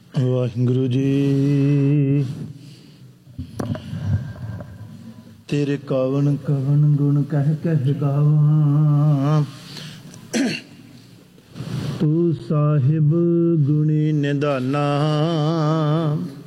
ਵਾਹਿਗੁਰੂ ਜੀ। ਤੇਰੇ ਕਵਣ ਕਵਣ ਗੁਣ ਕਹਿ ਕਹਿ ਗਾਵਾਂ, ਤੂੰ ਸਾਹਿਬ ਗੁਣੀ ਨਿਧਾਨਾ।